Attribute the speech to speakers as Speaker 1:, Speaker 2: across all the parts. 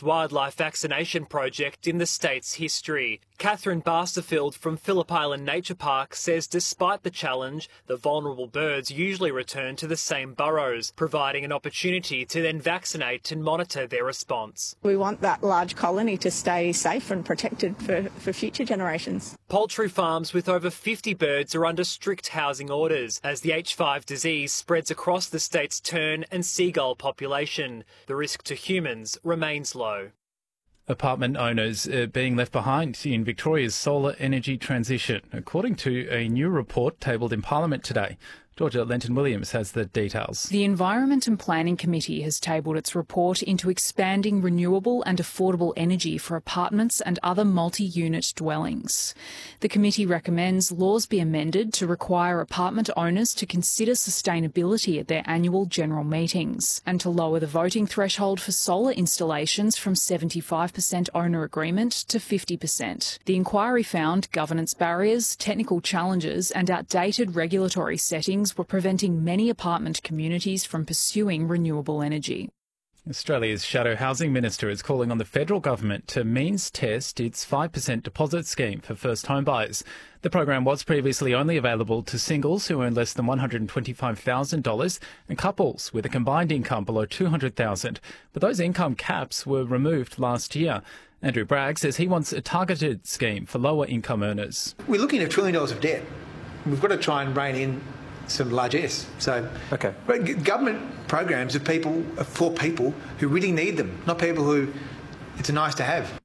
Speaker 1: wildlife vaccination project in the state's history. Catherine Basterfield from Phillip Island Nature Park says despite the challenge, the vulnerable birds usually return to the same burrows, providing an opportunity to then vaccinate and monitor their response.
Speaker 2: We want that large colony to stay safe and protected for future generations.
Speaker 1: Poultry farms with over 50 birds are under strict housing orders as the H5 disease spreads across the state's tern and seagull population. The risk to humans remains low.
Speaker 3: Apartment owners are being left behind in Victoria's solar energy transition, according to a new report tabled in Parliament today. Georgia Lenton-Williams has the details.
Speaker 4: The Environment and Planning Committee has tabled its report into expanding renewable and affordable energy for apartments and other multi-unit dwellings. The committee recommends laws be amended to require apartment owners to consider sustainability at their annual general meetings and to lower the voting threshold for solar installations from 75% owner agreement to 50%. The inquiry found governance barriers, technical challenges and outdated regulatory settings were preventing many apartment communities from pursuing renewable energy.
Speaker 3: Australia's Shadow Housing Minister is calling on the federal government to means test its 5% deposit scheme for first home buyers. The program was previously only available to singles who earn less than $125,000 and couples with a combined income below $200,000. But those income caps were removed last year. Andrew Bragg says he wants a targeted scheme for lower income earners.
Speaker 5: We're looking at $1 trillion of debt. We've got to try and rein in some largesse. So government programs are for people who really need them, not people who it's nice to have.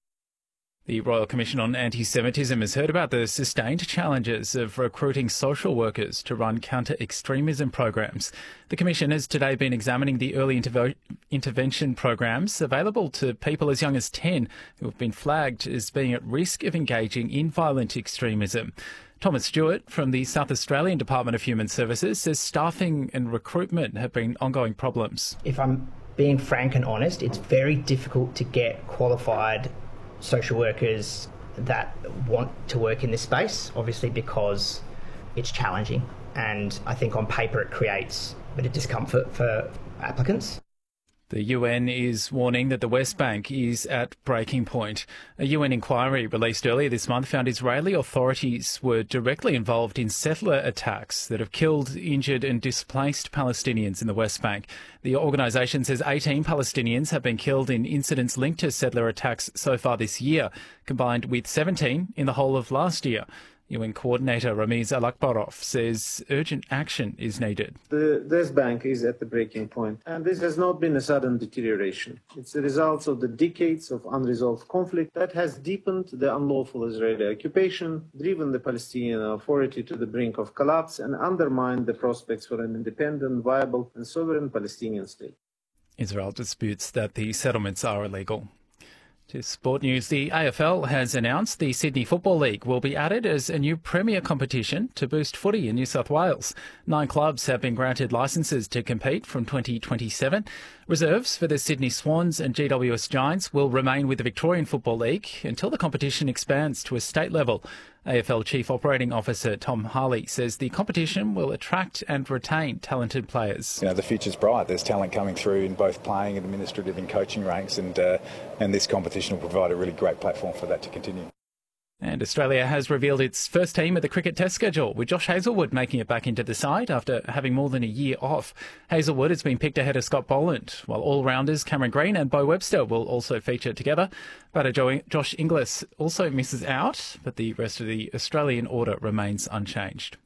Speaker 3: The Royal Commission on Anti-Semitism has heard about the sustained challenges of recruiting social workers to run counter-extremism programs. The Commission has today been examining the early intervention programs available to people as young as 10 who have been flagged as being at risk of engaging in violent extremism. Thomas Stewart from the South Australian Department of Human Services says staffing and recruitment have been ongoing problems.
Speaker 6: If I'm being frank and honest, it's very difficult to get qualified social workers that want to work in this space, obviously because it's challenging. And I think on paper it creates a bit of discomfort for applicants.
Speaker 3: The UN is warning that the West Bank is at breaking point. A UN inquiry released earlier this month found Israeli authorities were directly involved in settler attacks that have killed, injured and displaced Palestinians in the West Bank. The organisation says 18 Palestinians have been killed in incidents linked to settler attacks so far this year, combined with 17 in the whole of last year. UN coordinator Ramiz Al-Akbarov says urgent action is needed.
Speaker 7: The West Bank is at the breaking point, and this has not been a sudden deterioration. It's the result of the decades of unresolved conflict that has deepened the unlawful Israeli occupation, driven the Palestinian Authority to the brink of collapse, and undermined the prospects for an independent, viable and sovereign Palestinian state.
Speaker 3: Israel disputes that the settlements are illegal. To sport news, the AFL has announced the Sydney Football League will be added as a new premier competition to boost footy in New South Wales. 9 clubs have been granted licences to compete from 2027. Reserves for the Sydney Swans and GWS Giants will remain with the Victorian Football League until the competition expands to a state level. AFL Chief Operating Officer Tom Harley says the competition will attract and retain talented players.
Speaker 8: The future's bright. There's talent coming through in both playing, administrative and coaching ranks, and this competition will provide a really great platform for that to continue.
Speaker 3: And Australia has revealed its first team of the cricket test schedule, with Josh Hazlewood making it back into the side after having more than a year off. Hazlewood has been picked ahead of Scott Boland, while all-rounders Cameron Green and Beau Webster will also feature together. Batter Josh Inglis also misses out, but the rest of the Australian order remains unchanged.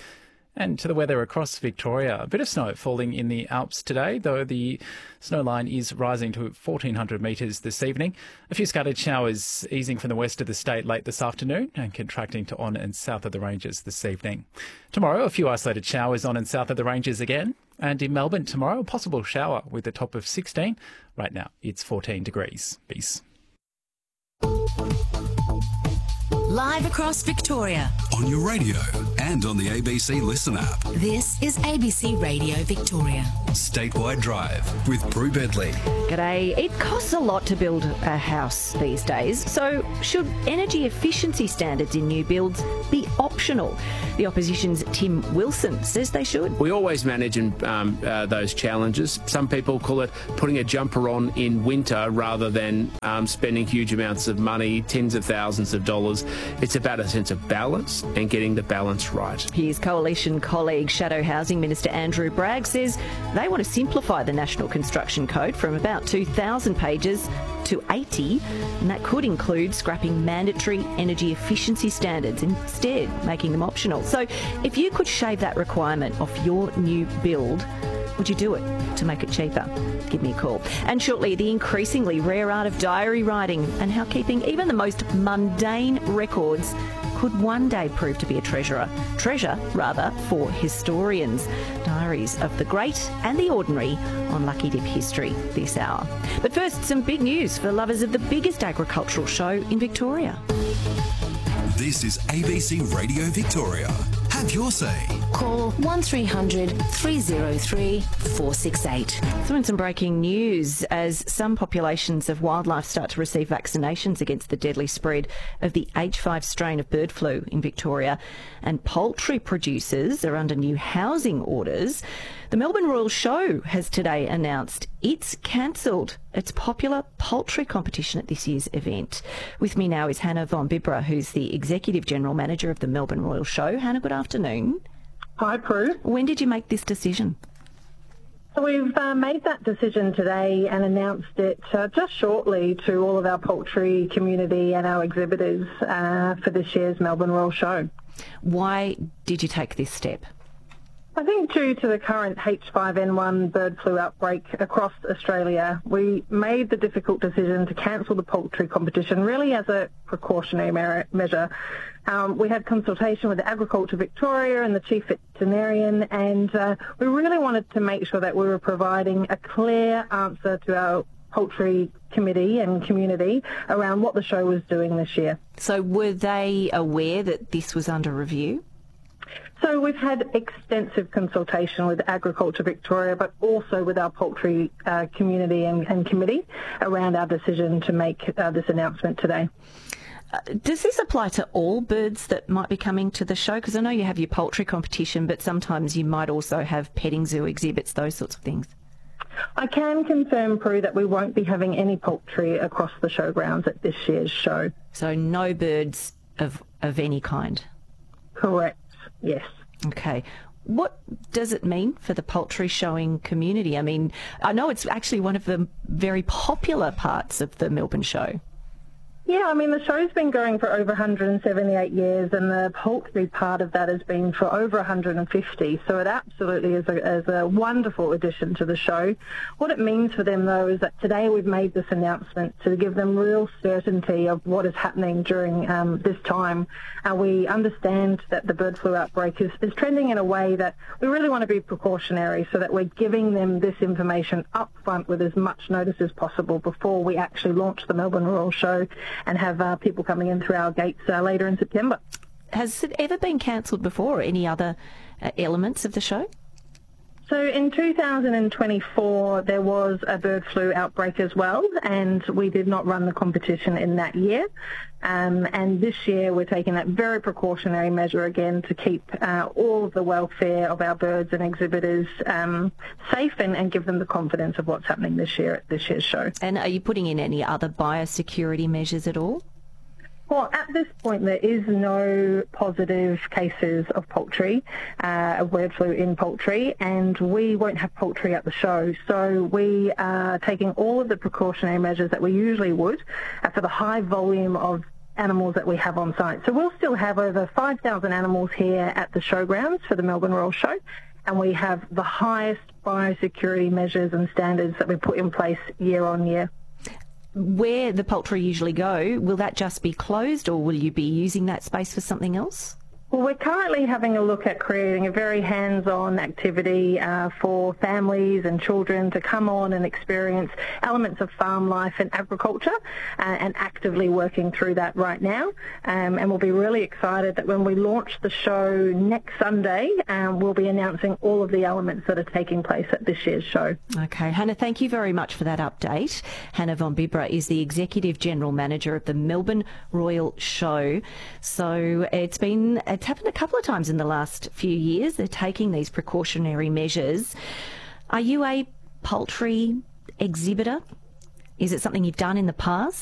Speaker 3: And to the weather across Victoria, a bit of snow falling in the Alps today, though the snow line is rising to 1,400 metres this evening. A few scattered showers easing from the west of the state late this afternoon and contracting to on and south of the ranges this evening. Tomorrow, a few isolated showers on and south of the ranges again. And in Melbourne tomorrow, a possible shower with a top of 16. Right now, it's 14 degrees. Peace.
Speaker 9: Live across Victoria, on your radio and on the ABC Listen app.
Speaker 10: This is ABC Radio Victoria.
Speaker 9: Statewide Drive with Prue Bedley.
Speaker 11: G'day. It costs a lot to build a house these days, so should energy efficiency standards in new builds be optional? The opposition's Tim Wilson says they should.
Speaker 12: We always manage those challenges. Some people call it putting a jumper on in winter rather than spending huge amounts of money, tens of thousands of dollars. It's about a sense of balance and getting the balance right.
Speaker 11: His coalition colleague, Shadow Housing Minister Andrew Bragg, says they want to simplify the National Construction Code from about 2,000 pages to 80, and that could include scrapping mandatory energy efficiency standards, instead making them optional. So if you could shave that requirement off your new build, would you do it to make it cheaper? Give me a call. And shortly, the increasingly rare art of diary writing and how keeping even the most mundane records could one day prove to be a treasure for historians. Diaries of the great and the ordinary on Lucky Dip History this hour. But first, some big news for lovers of the biggest agricultural show in Victoria.
Speaker 9: This is ABC Radio Victoria. Have your say.
Speaker 10: Call 1300 303 468.
Speaker 11: So in some breaking news, as some populations of wildlife start to receive vaccinations against the deadly spread of the H5 strain of bird flu in Victoria, and poultry producers are under new housing orders, the Melbourne Royal Show has today announced it's cancelled its popular poultry competition at this year's event. With me now is Hannah von Bibra, who's the Executive General Manager of the Melbourne Royal Show. Hannah, good afternoon.
Speaker 13: Hi, Prue.
Speaker 11: When did you make this decision?
Speaker 13: So we've made that decision today and announced it just shortly to all of our poultry community and our exhibitors for this year's Melbourne Royal Show.
Speaker 11: Why did you take this step?
Speaker 13: I think due to the current H5N1 bird flu outbreak across Australia, we made the difficult decision to cancel the poultry competition really as a precautionary measure. We had consultation with Agriculture Victoria and the Chief Veterinarian, and we really wanted to make sure that we were providing a clear answer to our poultry committee and community around what the show was doing this year.
Speaker 11: So were they aware that this was under review?
Speaker 13: So we've had extensive consultation with Agriculture Victoria, but also with our poultry community and committee around our decision to make this announcement today.
Speaker 11: Does this apply to all birds that might be coming to the show? Because I know you have your poultry competition, but sometimes you might also have petting zoo exhibits, those sorts of things.
Speaker 13: I can confirm, Prue, that we won't be having any poultry across the showgrounds at this year's show.
Speaker 11: So no birds of any kind?
Speaker 13: Correct. Yes.
Speaker 11: Okay. What does it mean for the poultry showing community? I mean, I know it's actually one of the very popular parts of the Melbourne show.
Speaker 13: Yeah, I mean, the show's been going for over 178 years, and the poultry part of that has been for over 150, so it absolutely is a wonderful addition to the show. What it means for them, though, is that today we've made this announcement to give them real certainty of what is happening during this time. We understand that the bird flu outbreak is trending in a way that we really want to be precautionary, so that we're giving them this information up front with as much notice as possible before we actually launch the Melbourne Royal Show and have people coming in through our gates later in September.
Speaker 11: Has it ever been cancelled before, or any other elements of the show?
Speaker 13: So in 2024, there was a bird flu outbreak as well, and we did not run the competition in that year. And this year, we're taking that very precautionary measure again to keep all of the welfare of our birds and exhibitors safe and give them the confidence of what's happening this year at this year's show.
Speaker 11: And are you putting in any other biosecurity measures at all?
Speaker 13: Well, at this point, there is no positive cases of poultry, of bird flu in poultry, and we won't have poultry at the show. So we are taking all of the precautionary measures that we usually would for the high volume of animals that we have on site. So we'll still have over 5,000 animals here at the showgrounds for the Melbourne Royal Show, and we have the highest biosecurity measures and standards that we put in place year on year.
Speaker 11: Where the poultry usually go, will that just be closed, or will you be using that space for something else?
Speaker 13: Well, we're currently having a look at creating a very hands-on activity for families and children to come on and experience elements of farm life and agriculture, and actively working through that right now. And we'll be really excited that when we launch the show next Sunday, we'll be announcing all of the elements that are taking place at this year's show.
Speaker 11: Okay, Hannah, thank you very much for that update. Hannah von Bibra is the Executive General Manager of the Melbourne Royal Show. So it's happened a couple of times in the last few years. They're taking these precautionary measures. Are you a poultry exhibitor? Is it something you've done in the past?